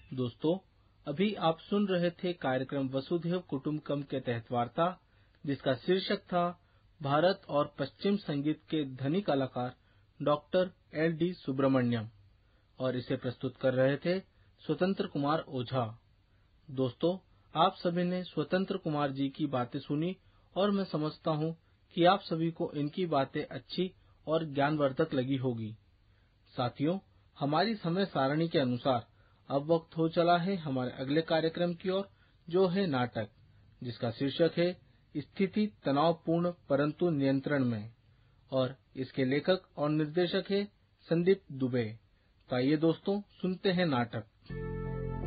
दोस्तों, अभी आप सुन रहे थे कार्यक्रम वसुधैव कुटुंबकम के तहत वार्ता, जिसका शीर्षक था भारत और पश्चिम संगीत के धनी कलाकार डॉक्टर L.D. सुब्रमण्यम, और इसे प्रस्तुत कर रहे थे स्वतंत्र कुमार ओझा। दोस्तों, आप सभी ने स्वतंत्र कुमार जी की बातें सुनी और मैं समझता हूँ कि आप सभी को इनकी बातें अच्छी और ज्ञानवर्धक लगी होगी। साथियों, हमारी समय सारणी के अनुसार अब वक्त हो चला है हमारे अगले कार्यक्रम की ओर, जो है नाटक, जिसका शीर्षक है स्थिति तनावपूर्ण परंतु नियंत्रण में, और इसके लेखक और निर्देशक है संदीप दुबे। तो आइए दोस्तों, सुनते हैं नाटक।